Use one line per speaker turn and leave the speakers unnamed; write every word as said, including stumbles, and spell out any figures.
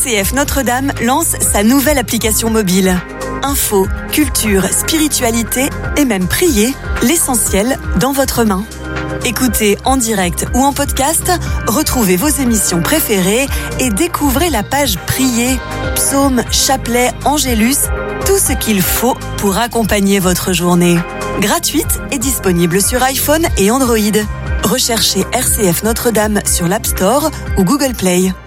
C F Notre-Dame lance sa nouvelle application mobile. Info, culture, spiritualité et même prier, l'essentiel dans votre main. Écoutez en direct ou en podcast, retrouvez vos émissions préférées et découvrez la page Prier, psaumes, chapelets, angélus, tout ce qu'il faut pour accompagner votre journée. Gratuite et disponible sur iPhone et Android. Recherchez R C F Notre-Dame sur l'App Store ou Google Play.